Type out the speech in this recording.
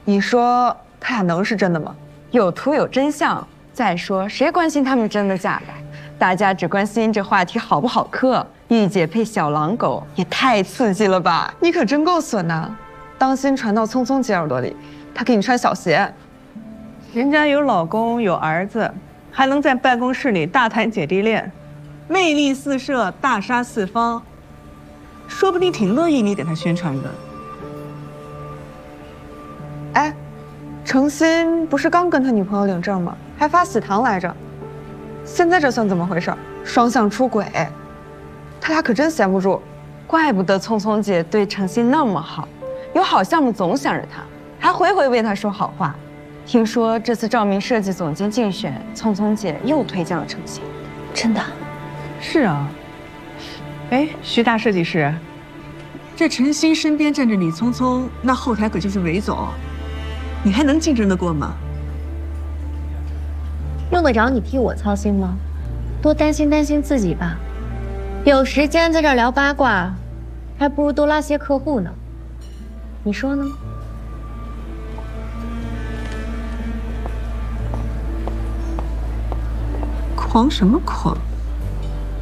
你说他俩能是真的吗？ 有图有真相。再说，谁关心他们真的假的？大家只关心这话题好不好嗑。御姐配小狼狗也太刺激了吧！ 你可真够损的，当心传到聪聪姐耳朵里，她给你穿小鞋。 人家有老公有儿子，还能在办公室里大谈姐弟恋，魅力四射，大杀四方，说不定挺乐意你给他宣传的。 哎，程鑫不是刚跟他女朋友领证吗？还发喜糖来着。现在这算怎么回事？双向出轨，他俩可真闲不住。 怪不得聪聪姐对程鑫那么好，有好项目总想着他，还回回为他说好话。听说这次照明设计总监竞选，聪聪姐又推荐了程鑫。 真的？ 是啊。哎，徐大设计师，这陈鑫身边站着李聪聪，那后台可就是韦总，你还能竞争得过吗？ 用得着你替我操心吗？多担心担心自己吧。有时间在这儿聊八卦，还不如多拉些客户呢。你说呢？ 狂什么狂？